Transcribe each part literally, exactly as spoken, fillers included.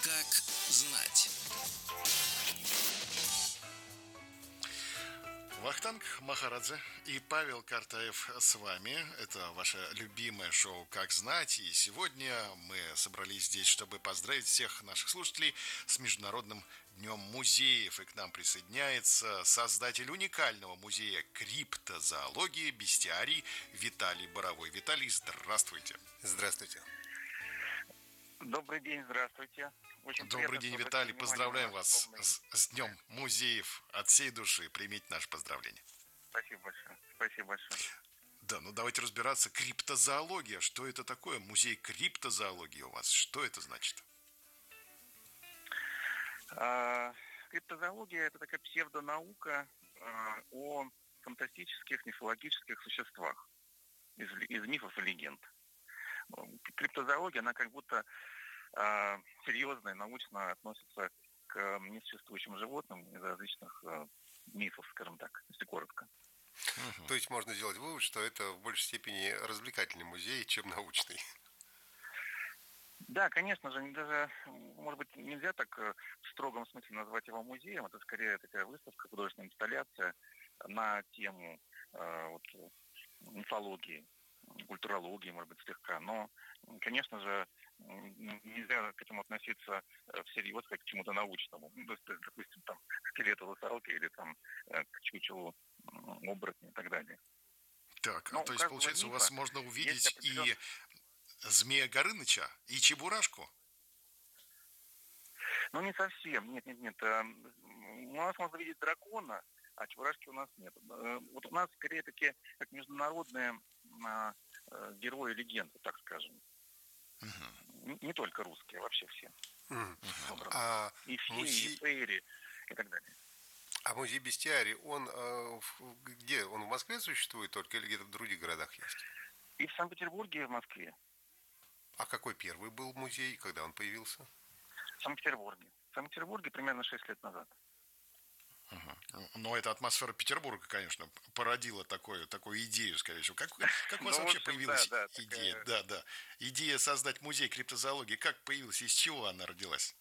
Как знать. Вахтанг Махарадзе и Павел Картаев с вами. Это ваше любимое шоу «Как знать». И сегодня мы собрались здесь, чтобы поздравить всех наших слушателей с Международным днем музеев. И к нам присоединяется создатель уникального музея криптозоологии «Бестиарий» Виталий Боровой. Виталий, здравствуйте. Здравствуйте. Добрый день, здравствуйте. Очень Добрый день, Виталий. Поздравляем вас с, с Днем музеев. От всей души примите наше поздравление. Спасибо большое. Спасибо большое. Да, ну давайте разбираться. Криптозоология. Что это такое? Музей криптозоологии у вас. Что это значит? А, криптозоология – это такая псевдонаука а, о фантастических мифологических существах из, из мифов и легенд. Криптозоология, она как будто а, серьезно и научно относится к несуществующим животным из различных а, мифов, скажем так, если коротко. Угу. То есть можно сделать вывод, что это в большей степени развлекательный музей, чем научный. Да, конечно же, даже, может быть, нельзя так в строгом смысле назвать его музеем. Это скорее такая выставка, художественная инсталляция на тему э, вот, мифологии, культурологии, может быть, слегка. Но, конечно же, нельзя к этому относиться всерьез, как к чему-то научному. Ну, то есть, допустим, там, к скелету русалки или там, к чучелу оборотня и так далее. Так, Но то есть, получается, у вас можно увидеть определен... и Змея Горыныча, и Чебурашку? Ну, не совсем. Нет, нет, нет. У нас можно видеть дракона, а Чебурашки у нас нет. Вот у нас, скорее, такие, как международные герои легенды, так скажем. Угу. Не только русские, а вообще все. Угу. А и феи, музей... и фейри, и так далее. А музей Бестиарий, он э, где? Он в Москве существует только или где-то в других городах есть? И в Санкт-Петербурге, и в Москве. А какой первый был музей, когда он появился? В Санкт-Петербурге. В Санкт-Петербурге примерно шесть лет назад. Угу. Но эта атмосфера Петербурга, конечно, породила такую, такую идею, скорее всего. Как, как у вас ну, вообще общем, появилась да, да, идея? такая... Да, да. Идея создать музей криптозоологии. Как появилась, из чего она родилась?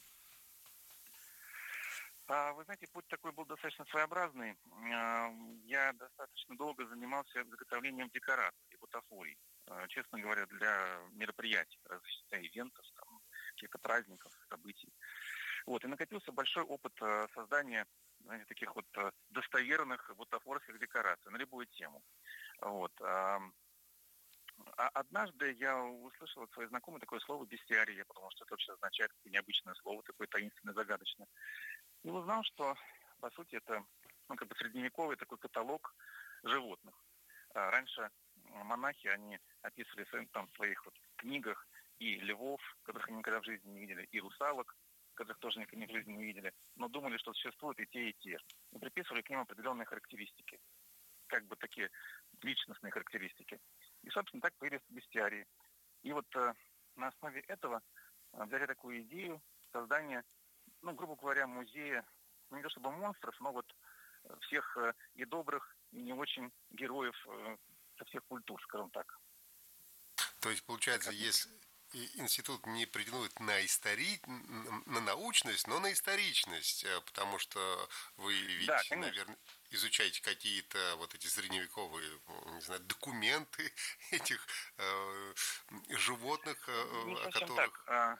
Вы знаете, путь такой был достаточно своеобразный. Я достаточно долго занимался заготовлением декораций и бутафорий. Честно говоря, для мероприятий, различных ивентов, там, каких-то праздников, событий. Вот, и накопился большой опыт создания, знаете, таких вот достоверных бутафорских декораций на любую тему. Вот. А однажды я услышал от своей знакомой такое слово «бестиарий», потому что это вообще означает необычное слово, такое таинственное, загадочное. И узнал, что, по сути, это ну, как бы средневековый такой каталог животных. А раньше монахи, они описывали в там, своих вот книгах и львов, которых они никогда в жизни не видели, и русалок, которых тоже никогда в жизни не видели, но думали, что существуют и те, и те. И приписывали к ним определенные характеристики, как бы такие личностные характеристики. И, собственно, так появились бестиарии. И вот э, на основе этого э, взяли такую идею создания, ну, грубо говоря, музея, ну, не то чтобы монстров, но вот всех э, и добрых, и не очень героев э, со всех культур, скажем так. То есть, получается, если институт не претендует на, истори... на научность, но на историчность, потому что вы ведь, да, наверное, изучаете какие-то вот эти средневековые, не знаю, документы этих э, животных, не о которых... Так, а...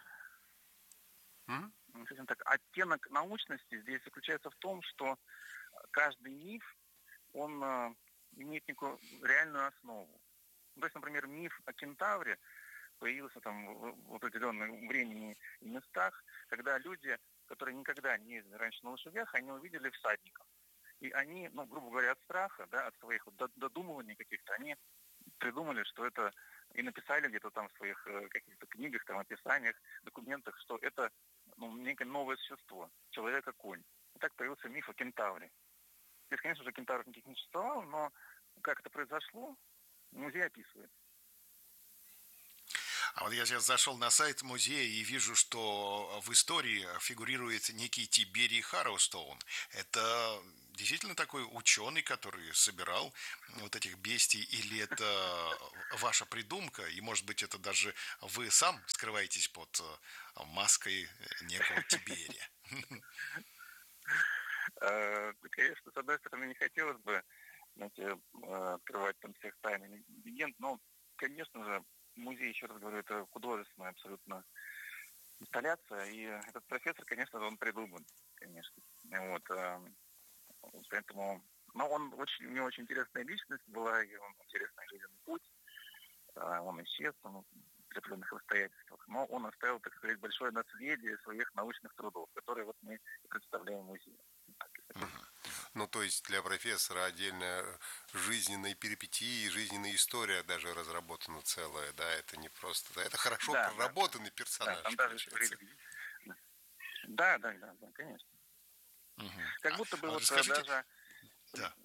Не совсем так. Оттенок научности здесь заключается в том, что каждый миф, он э, имеет некую реальную основу. То есть, например, миф о кентавре появился там в определенном времени и местах, когда люди, которые никогда не ездили раньше на лошадях, они увидели всадников. И они, ну, грубо говоря, от страха, да, от своих вот додумываний каких-то, они придумали, что это, и написали где-то там в своих э, каких-то книгах, там, описаниях, документах, что это ну, некое новое существо, человека-конь. И так появился миф о кентавре. Здесь, конечно же, кентавров никаких не существовало, но как это произошло, музей описывает. А вот я сейчас зашел на сайт музея и вижу, что в истории фигурирует некий Тиберий Харроустоун. Это действительно такой ученый, который собирал вот этих бестий, или это ваша придумка, и, может быть, это даже вы сам скрываетесь под маской некого Тиберия? Конечно, с одной стороны, не хотелось бы, знаете, открывать там всех тайн и легенд, но, конечно же, музей, еще раз говорю, это художественная абсолютно инсталляция, и этот профессор, конечно же, он придуман, конечно. Вот, поэтому, но он очень, у него очень интересная личность была, и он интересный жизненный путь. Он исчез, он при определенных обстоятельствах, но он оставил, так сказать, большое наследие своих научных трудов, которые вот мы представляем в музее. Ну, то есть для профессора отдельная жизненная перипетия, жизненная история даже разработана целая, да, это не просто, да, это хорошо да, проработанный да, персонаж. Да, там даже да, да, да, да, конечно. Угу. Как будто бы а, вот расскажите... даже да.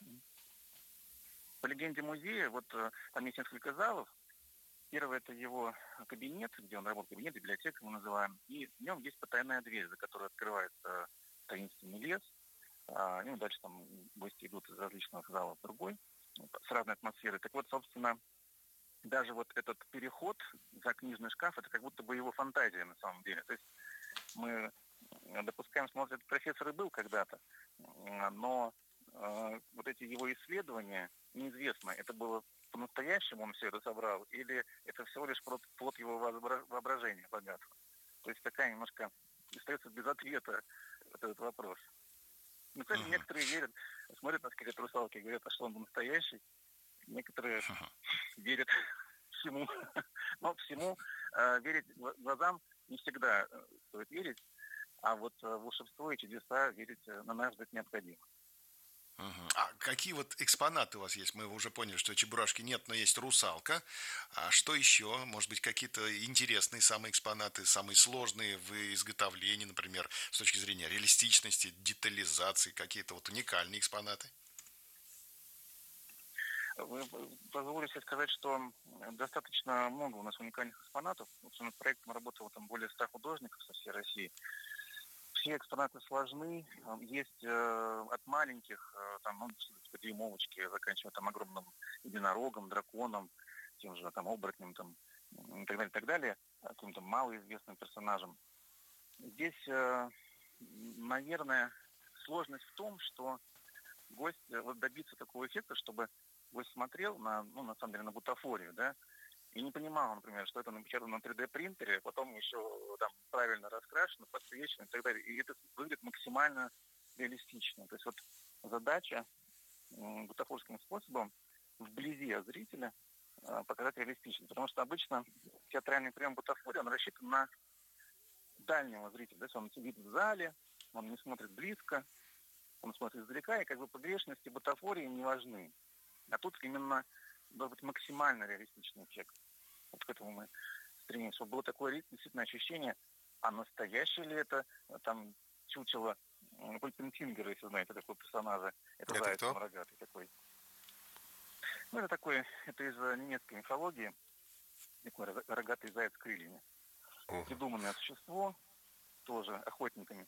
по легенде музея, вот там есть несколько залов. Первый — это его кабинет, где он работает, кабинет, библиотека мы называем, и в нем есть потайная дверь, за которой открывается таинственный лес. А, ну, дальше там гости идут из различных залов в другой, с разной атмосферой. Так вот, собственно, даже вот этот переход за книжный шкаф, это как будто бы его фантазия на самом деле. То есть мы допускаем, что, может, этот профессор и был когда-то, но э, вот эти его исследования, неизвестно, это было по-настоящему он все это собрал, или это всего лишь плод его воображения богатого. То есть такая немножко остается без ответа вот этот вопрос. Ну, кстати, uh-huh. некоторые верят, смотрят на скелет русалки и говорят, а что он настоящий. Некоторые uh-huh. верят всему. Но всему э, верить глазам не всегда стоит верить, а вот в волшебство и чудеса верить, на наш взгляд, необходимо. Uh-huh. А какие вот экспонаты у вас есть? Мы уже поняли, что Чебурашки нет, но есть русалка. А что еще? Может быть, какие-то интересные самые экспонаты, самые сложные в изготовлении, например, с точки зрения реалистичности, детализации, какие-то вот уникальные экспонаты? Вы позволите себе сказать, что достаточно много у нас уникальных экспонатов. Над проектом работало там более ста художников со всей России. Все экспонаты сложны, есть э, от маленьких, э, там, ну, дюймовочки, заканчивая там огромным единорогом, драконом, тем же там оборотнем, там, и так далее, и так далее, каким-то малоизвестным персонажем. Здесь, э, наверное, сложность в том, что гость, вот добиться такого эффекта, чтобы гость смотрел на, ну, на самом деле, на бутафорию, да, и не понимал, например, что это напечатано на три дэ принтере, потом еще там правильно раскрашено, подсвечено и так далее. И это выглядит максимально реалистично. То есть вот задача м, бутафорским способом вблизи от зрителя э, показать реалистичность. Потому что обычно театральный прием бутафории, он рассчитан на дальнего зрителя. То есть он сидит в зале, он не смотрит близко, он смотрит издалека, и как бы погрешности бутафории не важны. А тут именно должен быть максимально реалистичный эффект. Вот к этому мы стремимся. Чтобы было такое действительно ощущение, а настоящее ли это там чучело Гольденфингера, если знаете такого персонажа. Это, это заяц кто? Рогатый такой. Ну, это такой, это из немецкой мифологии. Такой рогатый заяц с крыльями. Uh-huh. Придуманное существо, тоже охотниками.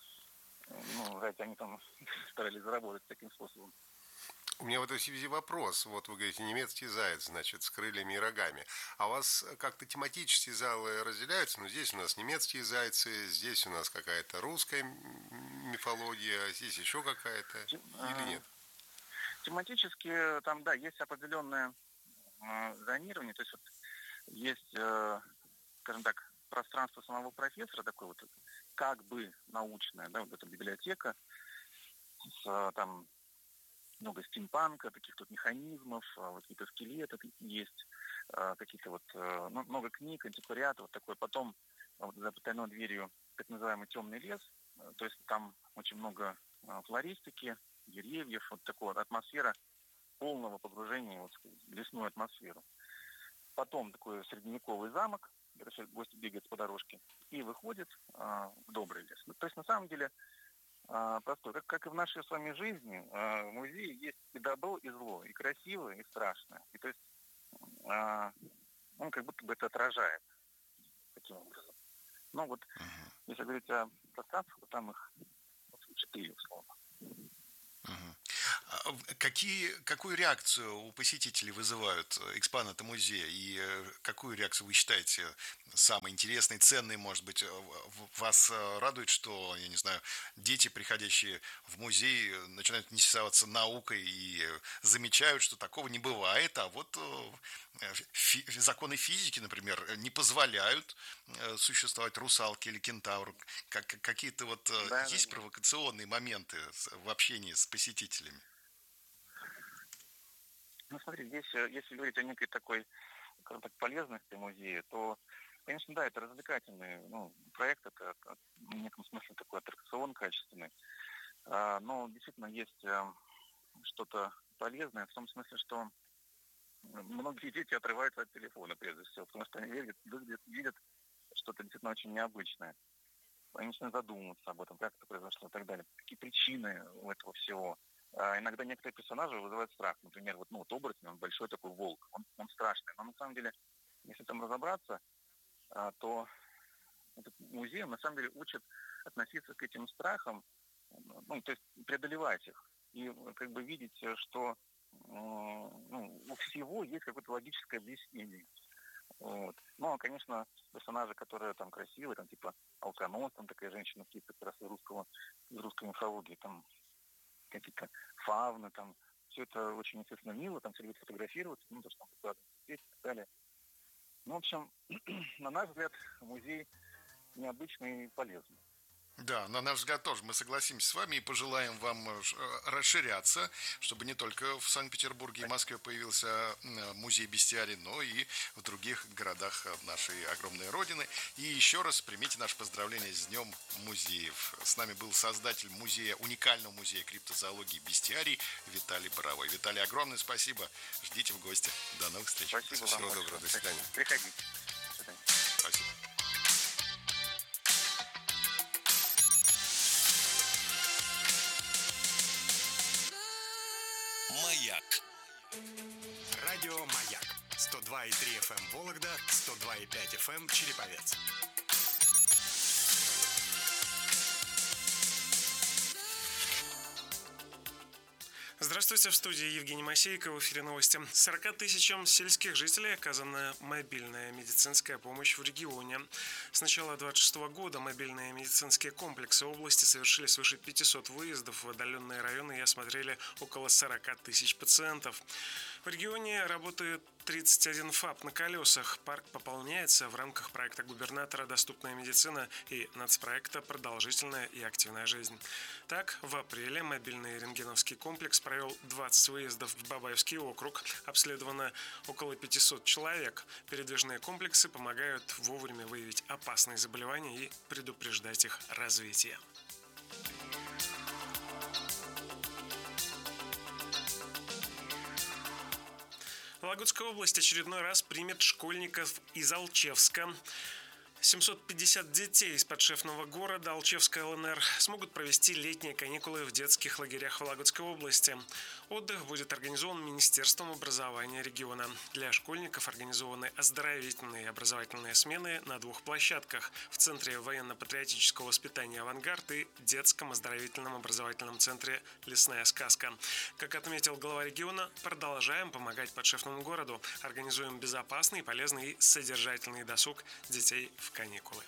Ну, знаете, они там старались заработать таким способом. У меня в этой связи вопрос. Вот вы говорите, немецкий заяц, значит, с крыльями и рогами. А у вас как-то тематические залы разделяются? Ну, здесь у нас немецкие зайцы, здесь у нас какая-то русская мифология, здесь еще какая-то, Тем, или нет? Тематически там, да, есть определенное э, зонирование, то есть вот есть, э, скажем так, пространство самого профессора, такое вот как бы научное, да, вот эта библиотека с там много стимпанка, таких тут механизмов, вот какие-то скелеты есть, какие-то вот, ну, много книг, антиквариата, вот такой. Потом вот за потайной дверью так называемый темный лес, то есть там очень много флористики, деревьев, вот такая атмосфера полного погружения вот, в лесную атмосферу. Потом такой средневековый замок, где гости бегают по дорожке, и выходит а, в добрый лес. То есть на самом деле а, простой. Как, как и в нашей с вами жизни, а, в музее есть и добро, и зло, и красивое, и страшное. И то есть а, он как будто бы это отражает таким образом. Ну вот, uh-huh. если говорить о пространствах, то там их четыре, условно. Uh-huh. Какие, какую реакцию у посетителей вызывают экспонаты музея? И какую реакцию вы считаете самой интересной, ценной, может быть? Вас радует, что, я не знаю, дети, приходящие в музей, начинают интересоваться наукой и замечают, что такого не бывает, а вот фи- законы физики, например, не позволяют существовать русалке или кентавру. Как, какие-то вот да, есть да. провокационные моменты в общении с посетителями? Ну, смотри, здесь, если говорить о некой такой, скажем так, полезности музея, то, конечно, да, это развлекательный ну, проект, это в неком смысле такой аттракцион качественный. А, но действительно есть что-то полезное в том смысле, что многие дети отрываются от телефона, прежде всего, потому что они видят, видят, видят что-то действительно очень необычное. Они начинают задумываться об этом, как это произошло и так далее. Какие причины у этого всего. А иногда некоторые персонажи вызывают страх. Например, вот, ну, вот оборотень, он большой такой волк, он, он страшный. Но на самом деле, если там разобраться, а, то этот музей, на самом деле, учит относиться к этим страхам, ну, то есть преодолевать их. И как бы видеть, что ну, у всего есть какое-то логическое объяснение. Вот. Ну, а, конечно, персонажи, которые там красивые, там типа Алканос, там такая женщина, типа как раз из русского, из русской мифологии, там какие-то фауны, там, все это очень, естественно, мило, там все любят фотографироваться, ну, то, что там выкладывают здесь и так далее. Ну, в общем, на наш взгляд, музей необычный и полезный. Да, на наш взгляд тоже мы согласимся с вами и пожелаем вам расширяться, чтобы не только в Санкт-Петербурге и Москве появился музей бестиарий, но и в других городах нашей огромной родины. И еще раз примите наше поздравление с Днем музеев. С нами был создатель музея, уникального музея криптозоологии бестиарий Виталий Боровой. Виталий, огромное спасибо. Ждите в гости. До новых встреч. Спасибо. Всего вам доброго. До свидания. Приходите. До свидания. Спасибо. Маяк. Радио Маяк. сто два и три эф эм Вологда, сто два и пять эф эм Череповец. Здравствуйте, в студии Евгений Масейко, в эфире новости. сорока тысячам сельских жителей оказана мобильная медицинская помощь в регионе. С начала двадцать шестого года мобильные медицинские комплексы области совершили свыше пятисот выездов в отдаленные районы и осмотрели около сорока тысяч пациентов. В регионе работает тридцать один ФАП на колесах. Парк пополняется в рамках проекта губернатора «Доступная медицина» и нацпроекта «Продолжительная и активная жизнь». Так, в апреле мобильный рентгеновский комплекс провел двадцать выездов в Бабаевский округ. Обследовано около пятисот человек. Передвижные комплексы помогают вовремя выявить опасные заболевания и предупреждать их развитие. Вологодская область очередной раз примет школьников из Алчевска. семьсот пятьдесят детей из подшефного города Алчевской эл эн эр смогут провести летние каникулы в детских лагерях Вологодской области. Отдых будет организован Министерством образования региона. Для школьников организованы оздоровительные и образовательные смены на двух площадках – в Центре военно-патриотического воспитания «Авангард» и детском оздоровительном образовательном центре «Лесная сказка». Как отметил глава региона, продолжаем помогать подшефному городу, организуем безопасный, полезный и содержательный досуг детей в каникулы.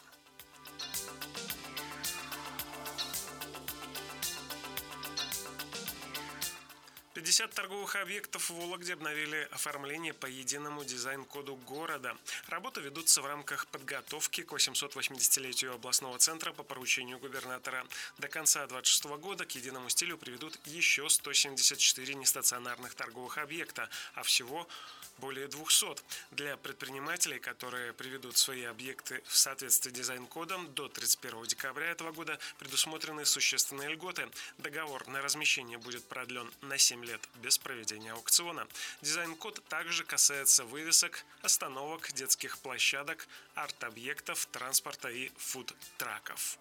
пятьдесят торговых объектов в Вологде обновили оформление по единому дизайн-коду города. Работы ведутся в рамках подготовки к восьмисот восьмидесятилетию областного центра по поручению губернатора. До конца двадцать шестого года к единому стилю приведут еще сто семьдесят четыре нестационарных торговых объекта, а всего более двухсот. Для предпринимателей, которые приведут свои объекты в соответствии с дизайн-кодом, до тридцать первого декабря этого года предусмотрены существенные льготы. Договор на размещение будет продлен на семь лет без проведения аукциона. Дизайн-код также касается вывесок, остановок, детских площадок, арт-объектов, транспорта и фуд-траков.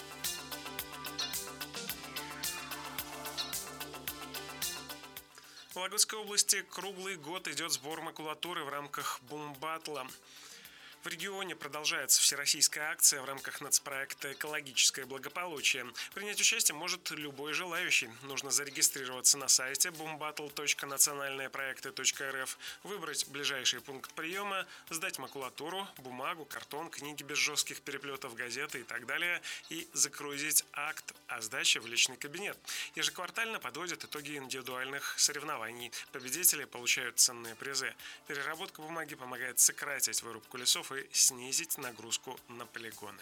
В Вологодской области круглый год идет сбор макулатуры в рамках бум-батла. В регионе продолжается всероссийская акция в рамках нацпроекта «Экологическое благополучие». Принять участие может любой желающий. Нужно зарегистрироваться на сайте бумбаттл точка национальные проекты точка эр эф, выбрать ближайший пункт приема, сдать макулатуру, бумагу, картон, книги без жестких переплетов, газеты и так далее и загрузить акт о сдаче в личный кабинет. Ежеквартально подводят итоги индивидуальных соревнований. Победители получают ценные призы. Переработка бумаги помогает сократить вырубку лесов и снизить нагрузку на полигоны.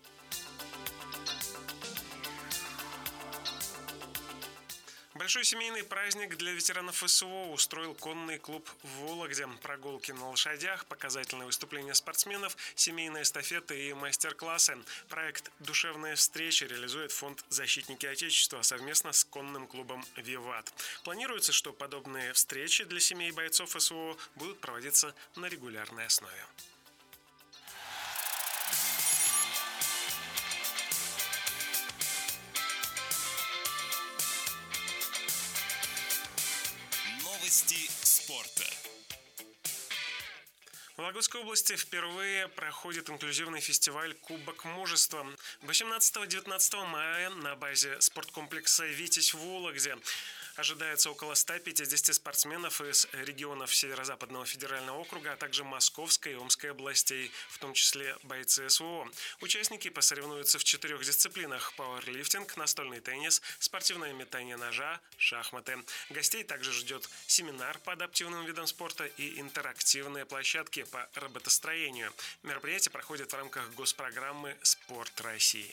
Большой семейный праздник для ветеранов эс о устроил конный клуб в Вологде. Прогулки на лошадях, показательные выступления спортсменов, семейные эстафеты и мастер-классы. Проект «Душевная встреча» реализует фонд «Защитники Отечества» совместно с конным клубом «Виват». Планируется, что подобные встречи для семей бойцов эс о будут проводиться на регулярной основе. Новости спорта. В Вологодской области впервые проходит инклюзивный фестиваль «Кубок мужества». восемнадцатого-девятнадцатого мая на базе спорткомплекса «Витязь» в Вологде ожидается около ста пятидесяти спортсменов из регионов Северо-Западного федерального округа, а также Московской и Омской областей, в том числе бойцы эс о. Участники посоревнуются в четырех дисциплинах: пауэрлифтинг, настольный теннис, спортивное метание ножа, шахматы. Гостей также ждет семинар по адаптивным видам спорта и интерактивные площадки по роботостроению. Мероприятие проходит в рамках госпрограммы «Спорт России».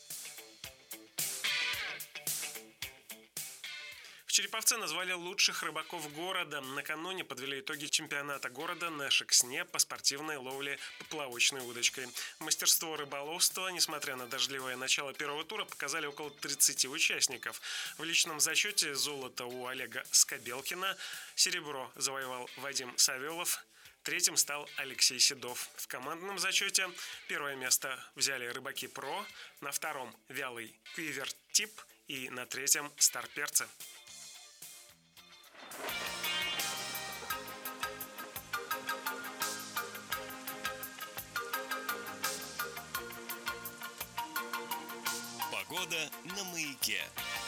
В Череповце назвали лучших рыбаков города. Накануне подвели итоги чемпионата города на Шексне по спортивной ловле поплавочной удочкой. Мастерство рыболовства, несмотря на дождливое начало первого тура, показали около тридцати участников. В личном зачете золото у Олега Скобелкина, серебро завоевал Вадим Савелов, третьим стал Алексей Седов. В командном зачете первое место взяли рыбаки ПРО, на втором вялый Квивертип и на третьем старперцы. Погода на Маяке.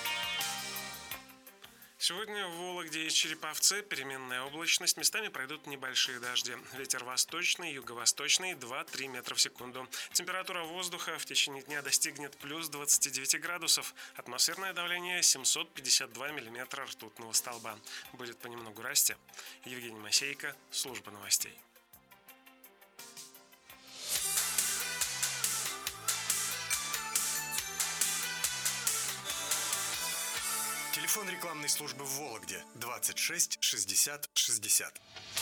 Сегодня в Вологде и Череповце переменная облачность. Местами пройдут небольшие дожди. Ветер восточный, юго-восточный два-три метра в секунду. Температура воздуха в течение дня достигнет плюс двадцати девяти градусов. Атмосферное давление семьсот пятьдесят два миллиметра ртутного столба. Будет понемногу расти. Евгений Масейко, служба новостей. Телефон рекламной службы в Вологде двадцать шесть шестьдесят шестьдесят.